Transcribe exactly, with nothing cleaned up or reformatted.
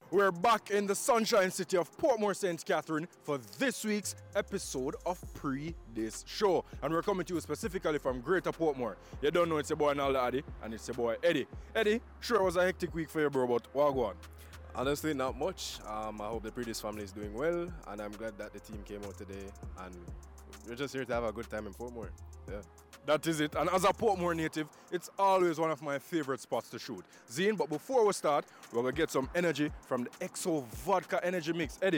We're back in the sunshine city of Portmore Saint Catherine for this week's episode of Pre This Show. And we're coming to you specifically from Greater Portmore. You don't know it's your boy Nalda Addy and it's your boy Eddie. Eddie, sure it was a hectic week for you, bro, but what go on? Honestly, not much. Um, I hope the Predis family is doing well, and I'm glad that the team came out today. And we're just here to have a good time in Portmore. Yeah. That is it. And as a Portmore native, it's always one of my favorite spots to shoot. Zine, but before we start, we're going to get some energy from the X O Vodka Energy Mix. Eddie,